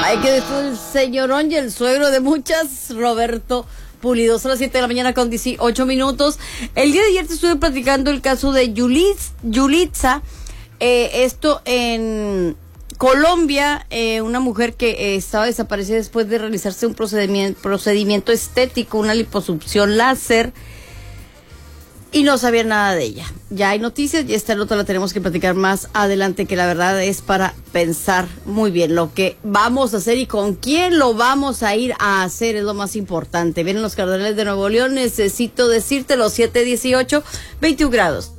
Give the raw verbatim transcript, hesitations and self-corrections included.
Ay, que después el señorón y el suegro de muchas, Roberto Pulido. Son las siete de la mañana con dieciocho minutos. El día de ayer te estuve platicando el caso de Yulis, Yulitza, eh, esto en Colombia, eh, una mujer que eh, estaba desaparecida después de realizarse un procedimiento, procedimiento estético, una liposucción láser, y no sabía nada de ella. Ya hay noticias y esta nota la tenemos que platicar más adelante, que la verdad es para pensar muy bien lo que vamos a hacer y con quién lo vamos a ir a hacer, es lo más importante. Vienen los Cardenales de Nuevo León, necesito decirte los siete dieciocho, veintiún grados.